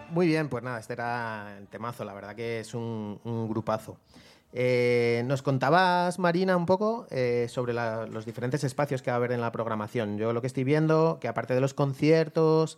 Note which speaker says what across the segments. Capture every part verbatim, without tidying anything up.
Speaker 1: Muy bien, pues nada, este era el temazo, la verdad que es un, un grupazo. Eh, nos contabas, Marina, un poco eh, sobre la, los diferentes espacios que va a haber en la programación. Yo lo que estoy viendo, que aparte de los conciertos,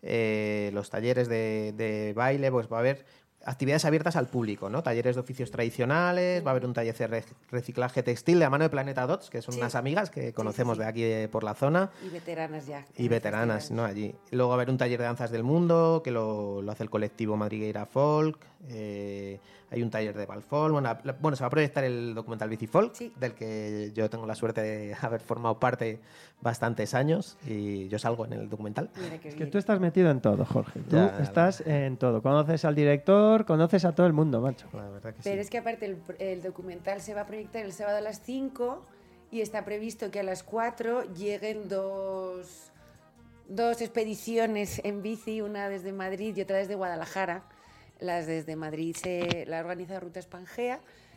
Speaker 1: eh, los talleres de, de baile, pues va a haber actividades abiertas al público, ¿no? Talleres de oficios tradicionales, va a haber un taller de reciclaje textil de la mano de Planeta Dots, que son sí. unas amigas que conocemos sí, sí, sí. de aquí de, por la zona.
Speaker 2: Y veteranas ya.
Speaker 1: Y veteranas, ¿no? Allí. Luego va a haber un taller de danzas del mundo, que lo, lo hace el colectivo Madrigueira Folk. Eh, hay un taller de Balfolk. Bueno, la, bueno, se va a proyectar el documental Bicifolk, sí. del que yo tengo la suerte de haber formado parte bastantes años y yo salgo en el documental.
Speaker 3: Mira que es que tú estás metido en todo, Jorge. Tú ya, estás
Speaker 1: la...
Speaker 3: en todo. Conoces al director, conoces a todo el mundo, macho.
Speaker 1: La verdad que
Speaker 2: Pero
Speaker 1: sí.
Speaker 2: es que aparte el, el documental se va a proyectar el sábado a las cinco y está previsto que a las cuatro lleguen dos, dos expediciones en bici, una desde Madrid y otra desde Guadalajara. Las desde Madrid se la organiza Rutas Pangea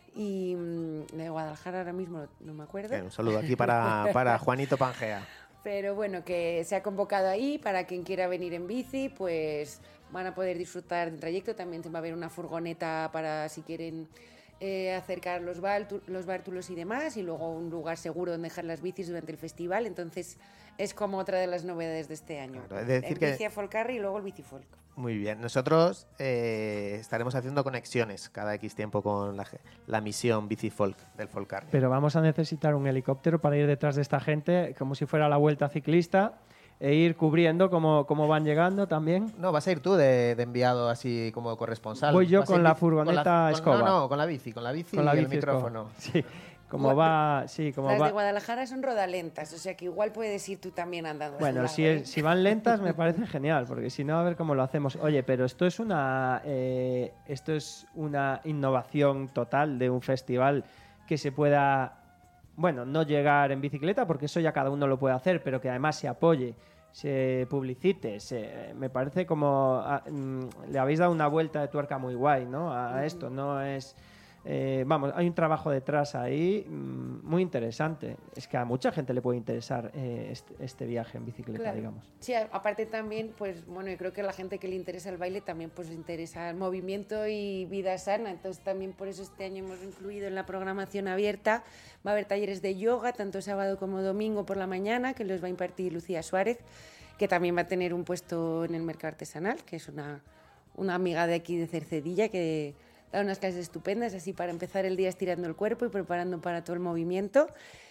Speaker 2: y de Guadalajara ahora mismo no me acuerdo.
Speaker 1: Bien, un saludo aquí para, para Juanito Pangea.
Speaker 2: Pero bueno, que se ha convocado ahí para quien quiera venir en bici, pues van a poder disfrutar del trayecto. También va a haber una furgoneta para si quieren eh, acercar los, baltu- los bártulos y demás, y luego un lugar seguro donde dejar las bicis durante el festival. Entonces es como otra de las novedades de este año.
Speaker 1: Claro, es decir
Speaker 2: el
Speaker 1: que...
Speaker 2: bici a Folcarri y luego el Bicifolk.
Speaker 1: Muy bien. Nosotros eh, estaremos haciendo conexiones cada X tiempo con la, la misión Bicifolk del Folcarri.
Speaker 3: Pero vamos a necesitar un helicóptero para ir detrás de esta gente, como si fuera la Vuelta Ciclista, e ir cubriendo cómo, cómo van llegando también.
Speaker 1: No, vas a ir tú de, de enviado así como corresponsal.
Speaker 3: Voy yo
Speaker 1: vas
Speaker 3: con la
Speaker 1: bici,
Speaker 3: furgoneta
Speaker 1: con la,
Speaker 3: escoba.
Speaker 1: Con, no, no, con la bici, con la bici
Speaker 3: con la
Speaker 1: y
Speaker 3: bici
Speaker 1: el micrófono.
Speaker 3: Sí. Como bueno, va, sí, como
Speaker 2: las
Speaker 3: va.
Speaker 2: de Guadalajara son rodalentas, o sea que igual puedes ir tú también andando.
Speaker 3: Bueno, si, es, si van lentas me parece genial, porque si no, a ver cómo lo hacemos. Oye, pero esto es una, eh, esto es una innovación total de un festival que se pueda, bueno, no llegar en bicicleta, porque eso ya cada uno lo puede hacer, pero que además se apoye, se publicite, se, me parece como a, mm, le habéis dado una vuelta de tuerca muy guay, ¿no? A, a esto, no es... Eh, vamos, hay un trabajo detrás ahí mmm, muy interesante. Es que a mucha gente le puede interesar eh, este, este viaje en bicicleta, claro. digamos.
Speaker 2: Sí, aparte también, pues bueno, yo creo que a la gente que le interesa el baile también pues le interesa el movimiento y vida sana. Entonces también por eso este año hemos incluido en la programación abierta. Va a haber talleres de yoga, tanto sábado como domingo por la mañana, que los va a impartir Lucía Suárez, que también va a tener un puesto en el mercado artesanal, que es una, una amiga de aquí de Cercedilla que... da unas clases estupendas, así para empezar el día estirando el cuerpo y preparando para todo el movimiento.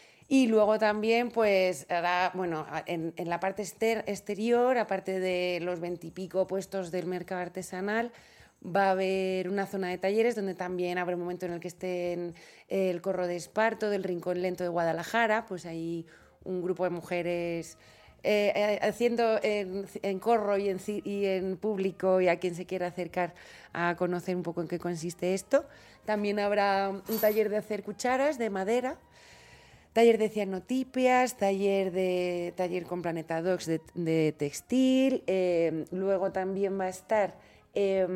Speaker 2: Y luego también, pues, hará, bueno, en, en la parte exter- exterior, aparte de los veintipico puestos del mercado artesanal, va a haber una zona de talleres donde también habrá un momento en el que estén el Corro de Esparto, del Rincón Lento de Guadalajara, pues hay un grupo de mujeres... Eh, haciendo en, en corro y en, y en público y a quien se quiera acercar a conocer un poco en qué consiste esto. También habrá un taller de hacer cucharas de madera, taller de cianotipias, taller, de, taller con Planeta Docs de, de textil. Eh, luego también va a estar... Eh,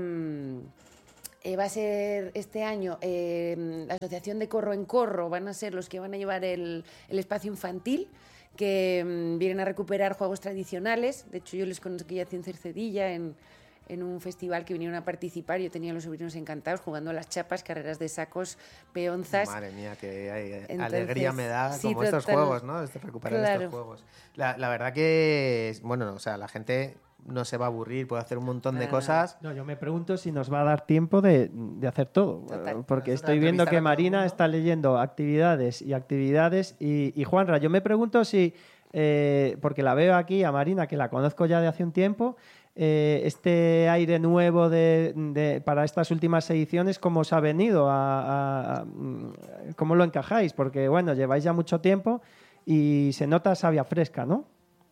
Speaker 2: Eh, va a ser este año eh, la Asociación de Corro en Corro, van a ser los que van a llevar el, el espacio infantil, que um, vienen a recuperar juegos tradicionales. De hecho, yo les conocí ya en Cercedilla, en, en un festival que vinieron a participar. Yo tenía a los sobrinos encantados jugando a las chapas, carreras de sacos, peonzas.
Speaker 1: Madre mía, qué hay, Entonces, alegría me da
Speaker 2: sí,
Speaker 1: como
Speaker 2: total,
Speaker 1: estos juegos, ¿no? Este, recuperar
Speaker 2: claro.
Speaker 1: estos juegos. La, la verdad que, bueno, o sea, la gente... no se va a aburrir, puede hacer un montón de
Speaker 2: ah,
Speaker 1: cosas.
Speaker 3: No, yo me pregunto si nos va a dar tiempo de, de hacer todo.
Speaker 2: Total.
Speaker 3: Porque
Speaker 1: Nosotros
Speaker 3: estoy viendo que Marina está leyendo actividades y actividades. Y, y Juanra, yo me pregunto si, eh, porque la veo aquí a Marina, que la conozco ya de hace un tiempo, eh, este aire nuevo de, de, para estas últimas ediciones, ¿cómo os ha venido? A, a, a, ¿Cómo lo encajáis? Porque, bueno, lleváis ya mucho tiempo y se nota savia fresca, ¿no?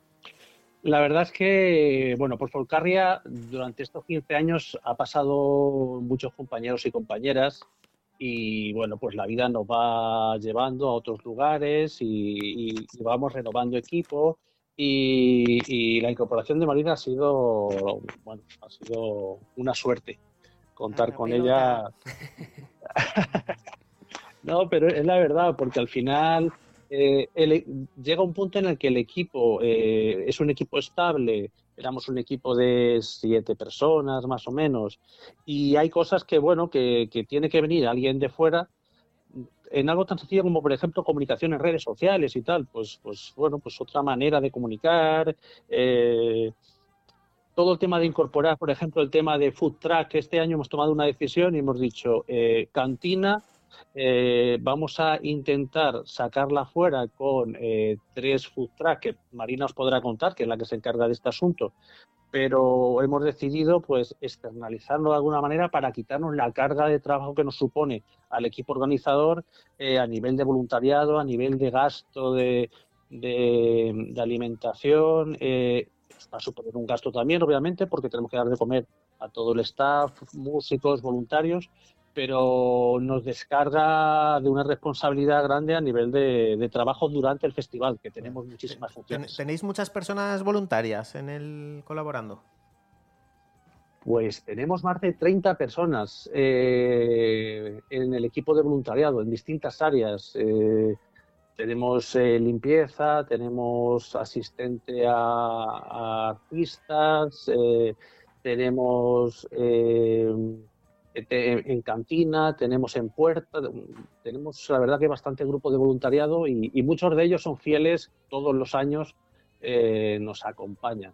Speaker 4: La verdad es que, bueno, por Folcarria durante estos quince años ha pasado muchos compañeros y compañeras y, bueno, pues la vida nos va llevando a otros lugares y, y, y vamos renovando equipo y, y la incorporación de Marina ha sido, bueno, ha sido una suerte contar con ella. No, pero es la verdad, porque al final... Eh, el, llega un punto en el que el equipo eh, es un equipo estable, éramos un equipo de siete personas más o menos, y hay cosas que, bueno, que, que tiene que venir alguien de fuera en algo tan sencillo como, por ejemplo, comunicación en redes sociales y tal, pues, pues bueno, pues otra manera de comunicar, eh, todo el tema de incorporar, por ejemplo, el tema de food truck. Este año hemos tomado una decisión y hemos dicho, eh, cantina, eh, vamos a intentar sacarla fuera con eh, tres food truck, que Marina os podrá contar, que es la que se encarga de este asunto, pero hemos decidido pues externalizarlo de alguna manera para quitarnos la carga de trabajo que nos supone al equipo organizador eh, a nivel de voluntariado, a nivel de gasto de, de, de alimentación. Eh, va a suponer un gasto también, obviamente, porque tenemos que dar de comer a todo el staff, músicos, voluntarios, pero nos descarga de una responsabilidad grande a nivel de, de trabajo durante el festival, que tenemos muchísimas funciones.
Speaker 1: ¿Tenéis muchas personas voluntarias en el colaborando?
Speaker 4: Pues tenemos más de treinta personas eh, en el equipo de voluntariado, en distintas áreas. Eh, tenemos eh, limpieza, tenemos asistente a, a artistas, eh, tenemos... Eh, en cantina, tenemos en puerta, tenemos la verdad que bastante grupo de voluntariado y, y muchos de ellos son fieles, todos los años eh, nos acompañan.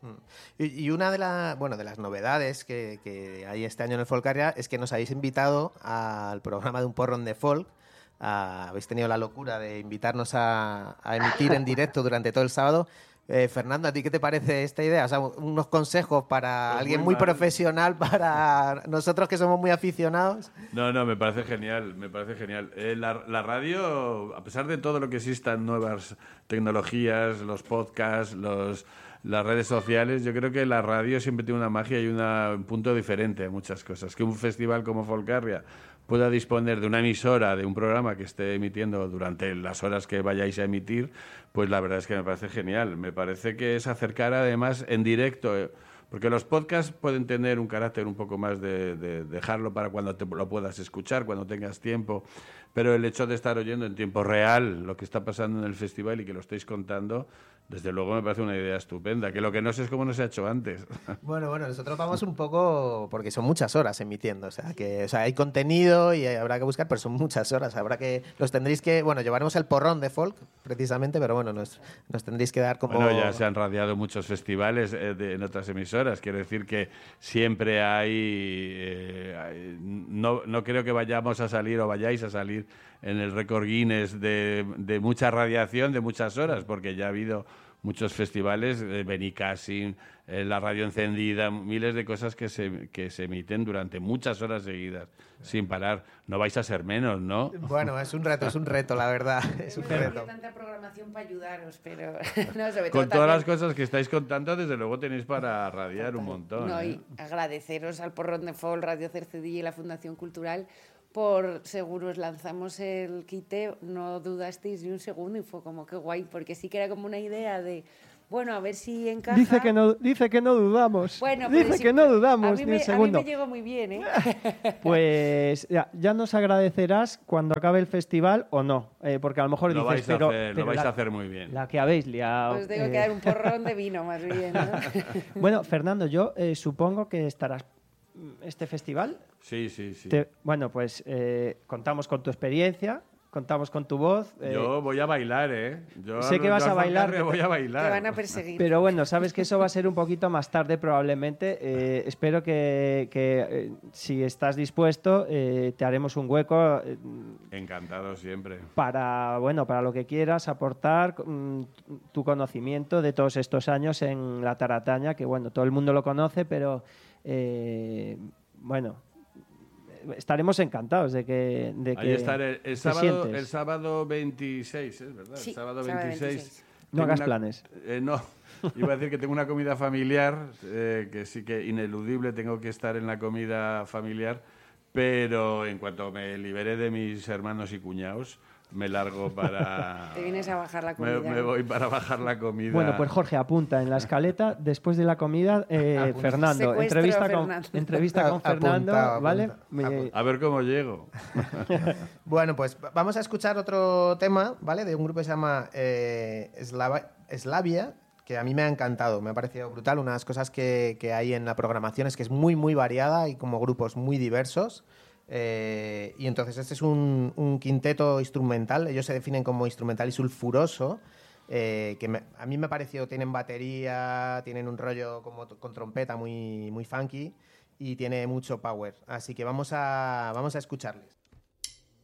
Speaker 1: Y, y una de, la, bueno, de las novedades que, que hay este año en el Folcaria es que nos habéis invitado al programa de Un Porrón de Folk. A, habéis tenido la locura de invitarnos a, a emitir en directo durante todo el sábado. Eh, Fernando, ¿a ti qué te parece esta idea? O sea, unos consejos para pues alguien muy, muy profesional, para nosotros que somos muy aficionados.
Speaker 5: No, no, me parece genial, me parece genial. Eh, la, la radio, a pesar de todo lo que existan, nuevas tecnologías, los podcasts, los, las redes sociales, yo creo que la radio siempre tiene una magia y una, un punto diferente a muchas cosas. Que un festival como Folcaria pueda disponer de una emisora, de un programa que esté emitiendo durante las horas que vayáis a emitir, pues la verdad es que me parece genial. Me parece que es acercar además en directo, eh, porque los podcasts pueden tener un carácter un poco más de, de dejarlo para cuando te lo puedas escuchar, cuando tengas tiempo, pero el hecho de estar oyendo en tiempo real lo que está pasando en el festival y que lo estéis contando, desde luego me parece una idea estupenda, que lo que no sé es cómo no se ha hecho antes.
Speaker 1: Bueno, bueno, nosotros vamos un poco, porque son muchas horas emitiendo, o sea, que o sea, hay contenido y habrá que buscar, pero son muchas horas, habrá que, los tendréis que, bueno, llevaremos el porrón de folk, precisamente, pero bueno, nos, nos tendréis que dar como...
Speaker 5: Bueno, ya se han radiado muchos festivales eh, de, en otras emisoras, quiero decir que siempre hay, eh, hay no, no creo que vayamos a salir o vayáis a salir en el récord Guinness de, de mucha radiación, de muchas horas, porque ya ha habido muchos festivales, eh, Benicassim, eh, la radio encendida, miles de cosas que se, que se emiten durante muchas horas seguidas, sin parar. No vais a ser menos, ¿no?
Speaker 1: Bueno, es un reto, es un reto, la verdad. Es un reto.
Speaker 2: Hay tanta programación para ayudaros, pero... no, sobre
Speaker 5: Con
Speaker 2: todo
Speaker 5: todas
Speaker 2: también...
Speaker 5: las cosas que estáis contando, desde luego tenéis para radiar un montón.
Speaker 2: No,
Speaker 5: ¿eh?
Speaker 2: y agradeceros al Porrón de Folk, Radio Cercedilla y la Fundación Cultural por seguros lanzamos el quite, no dudasteis ni un segundo y fue como que guay, porque sí que era como una idea de, bueno, a ver si encaja.
Speaker 3: Dice que no, dice que no dudamos.
Speaker 2: Bueno,
Speaker 3: dice
Speaker 2: si,
Speaker 3: que no dudamos
Speaker 2: a mí
Speaker 3: ni
Speaker 2: me,
Speaker 3: un segundo.
Speaker 2: A mí me llegó muy bien, ¿eh?
Speaker 3: Pues ya, ya nos agradecerás cuando acabe el festival o no, eh, porque a lo mejor
Speaker 5: lo
Speaker 3: dices,
Speaker 5: vais,
Speaker 3: pero,
Speaker 5: a, hacer,
Speaker 3: pero
Speaker 5: lo vais
Speaker 3: la,
Speaker 5: a hacer muy bien.
Speaker 3: La que habéis liado.
Speaker 2: Pues tengo
Speaker 3: eh...
Speaker 2: que dar un porrón de vino más bien, ¿no?
Speaker 3: Bueno, Fernando, yo eh, supongo que estarás este festival.
Speaker 5: Sí, sí, sí.
Speaker 3: Te, bueno, pues eh, contamos con tu experiencia, contamos con tu voz. Eh,
Speaker 5: yo voy a bailar, ¿eh? Yo
Speaker 3: sé que vas a bailar.
Speaker 5: Te voy a bailar.
Speaker 2: Te van a perseguir.
Speaker 3: Pero bueno, sabes que eso va a ser un poquito más tarde probablemente. Eh, espero que, que eh, si estás dispuesto, eh, te haremos un hueco. Eh,
Speaker 5: Encantado siempre.
Speaker 3: Para, bueno, para lo que quieras aportar mm, tu conocimiento de todos estos años en la tarataña, que bueno, todo el mundo lo conoce, pero eh, bueno, estaremos encantados de que, de que
Speaker 5: Ahí estaré el sábado, el sábado veintiséis, ¿es verdad?
Speaker 2: Sí,
Speaker 5: el sábado
Speaker 2: veintiséis.
Speaker 5: veintiséis.
Speaker 3: No hagas
Speaker 5: una,
Speaker 3: planes.
Speaker 5: Eh, no, iba a decir que tengo una comida familiar, eh, que sí que ineludible tengo que estar en la comida familiar, pero en cuanto me libere de mis hermanos y cuñados, me largo para...
Speaker 2: Te vienes a bajar la comida.
Speaker 5: Me, me voy para bajar la comida.
Speaker 3: Bueno, pues Jorge, apunta en la escaleta, después de la comida, eh, Fernando,
Speaker 2: Secuestro
Speaker 3: entrevista
Speaker 2: a
Speaker 3: con,
Speaker 2: Fernando.
Speaker 3: entrevista con Fernando,
Speaker 1: Apunta,
Speaker 3: ¿vale?
Speaker 1: apunta,
Speaker 3: Me-
Speaker 1: apunta.
Speaker 5: A ver cómo llego.
Speaker 1: Bueno, pues vamos a escuchar otro tema, ¿vale? De un grupo que se llama eh, Slava- Slavia, que a mí me ha encantado, me ha parecido brutal. Una de las cosas que, que hay en la programación es que es muy, muy variada y como grupos muy diversos. Eh, y entonces este es un, un quinteto instrumental, ellos se definen como instrumental y sulfuroso, eh, que me, a mí me pareció, tienen batería, tienen un rollo como con trompeta muy, muy funky y tiene mucho power. Así que vamos a, vamos a escucharles.